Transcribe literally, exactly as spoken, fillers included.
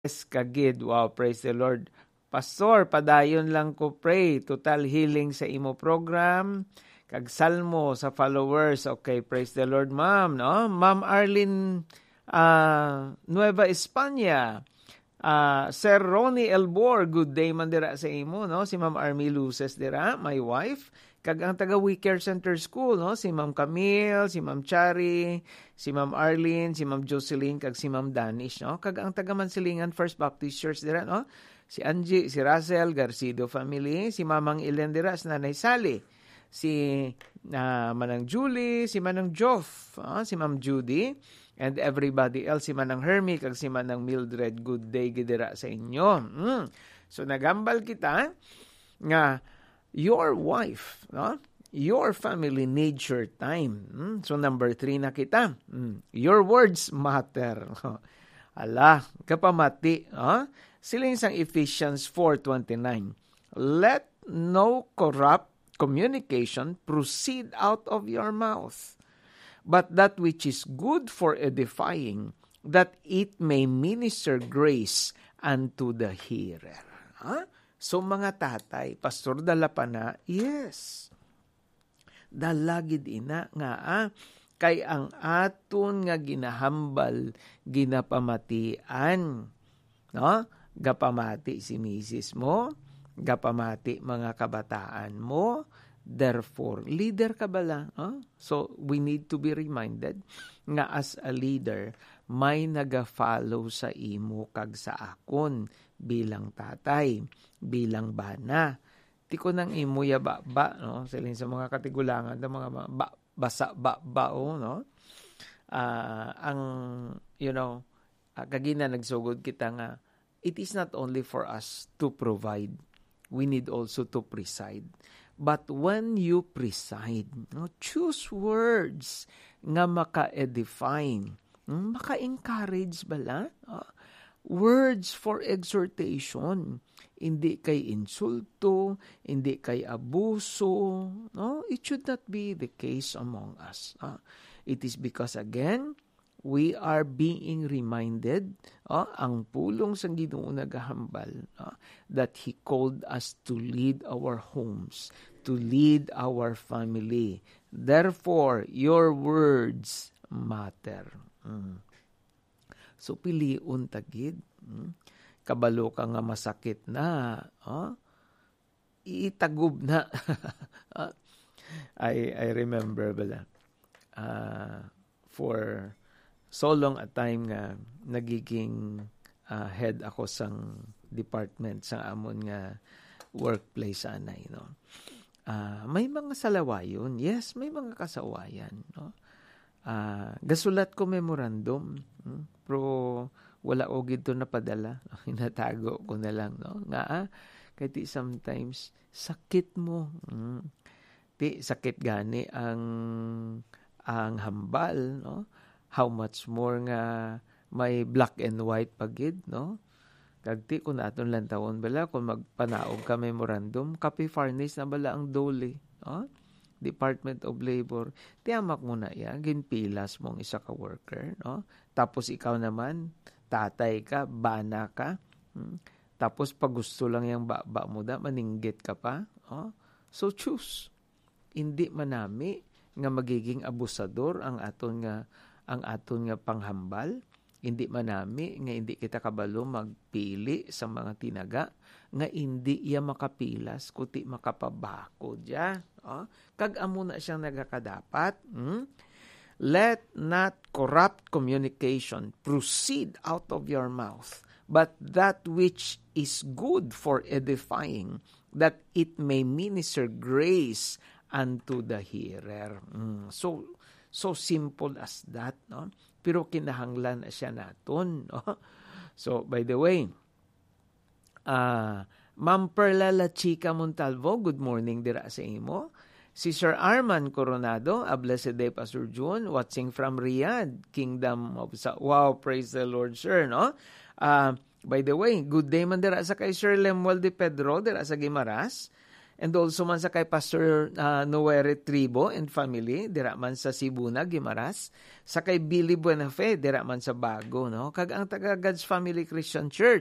Yes, kagid. Wow, praise the Lord. Pastor, padayon lang ko pray. Total healing sa imo program. Kag salmo sa followers. Okay, praise the Lord, ma'am. No? Ma'am Arlene uh, Nueva España. Uh, Sir Ronnie Elbor, good day man dira sa imo, no? Si Ma'am Army Luces dira, my wife. Kag ang taga We Care Center School, no? Si Ma'am Camille, si Ma'am Chari, si Ma'am Arlene, si Ma'am Jocelyn, kag si Ma'am Danish, no? Kag ang taga Mansilingan First Baptist Church dira, no? Si Angie, si Russell, Garcido family, si Mamang Ilen dira, si Nanay Sally, si uh, Manang Julie, si Manang Joff, uh, si Ma'am Judy, and everybody else, si Manang Hermie, kag si Manang Mildred, good day gidira sa inyo. Mm. So nagambal kita nga your wife, no? Your family needs your time. Mm? So number three na kita. Mm. Your words matter. Ala, kapamati. Huh? Siling sang Ephesians four twenty-nine. Let no corrupt communication proceed out of your mouth, but that which is good for edifying, that it may minister grace unto the hearer. Huh? So mga tatay, pastor dala pa na, yes. Dalagid ina nga ah, kay ang aton nga ginahambal, ginapamatian. No? Gapamati si misis mo, gapamati mga kabataan mo, therefore, leader ka bala. Huh? So, we need to be reminded nga as a leader, may naga-follow sa imo kag sa akon bilang tatay, bilang bana. Ti ko nang imo ya ba-ba, no? Silin sa mga katigulangan, ng mga ba- basa ba-bao, no? Uh, ang, you know, uh, kagina nagsugod kita nga, it is not only for us to provide, we need also to preside. But when you preside, no, choose words nga maka-edify, maka-encourage bala. Uh, words for exhortation. Hindi kay insulto, hindi kay abuso. No? It should not be the case among us. Uh, it is because, again, we are being reminded, uh, ang pulong sa Ginoo nagahambal, uh, that He called us to lead our homes, to lead our family. Therefore, your words matter. Mm. So, piliun tagid. Mm. Kabalo ka nga masakit na. Uh, itagub na. I, I remember bala. Uh, for so long a time nga nagiging uh, head ako sang department sa amon nga workplace anay, no. Uh, may mga salawayon. Yes, may mga kasawayan, no. Uh, gasulat ko memorandum, hmm? Pero wala o gito na padala. Hinatago ko na lang, no. Nga ah, kaya ti sometimes sakit mo. Hmm? Ti sakit gani ang ang hambal, no. How much more nga may black and white pagid, no? Kagti kung naton lang taon bala, kung magpanaog ka memorandum, copy furnish na bala ang dole, no? Department of Labor, tiyamak mo na yan, ginpilas mong isa ka worker, no? Tapos ikaw naman, tatay ka, bana ka, hmm? Tapos pag gusto lang yung baba mo da, maninggit ka pa, no? So choose. Hindi manami nga magiging abusador ang aton nga ang aton nga panghambal, hindi manami nga hindi kita kabalo magpili sa mga tinaga nga hindi iya makapilas kuti makapabako dia. Oh, kag amo na siyang nagakadapat. Hmm? Let not corrupt communication proceed out of your mouth, but that which is good for edifying, that it may minister grace unto the hearer. Hmm. So, so simple as that, no? Pero kinahanglan na siya naton, no? So, by the way, uh, Ma'am Perla La Chica Montalvo, good morning dira sa imo. Si Sir Arman Coronado, a blessed day, Pastor June, watching from Riyadh, Kingdom of Sa... Wow, praise the Lord, sir, no? Uh, by the way, good day man dira sa kay Sir Lemuel de Pedro, dira sa Guimaras. And also man sa kay Pastor uh, Noe Tribo and family, dira man sa Sibuna, Guimaras. Sa kay Billy Buenafe, dira man sa Bago, no? Kag ang taga God's Family Christian Church,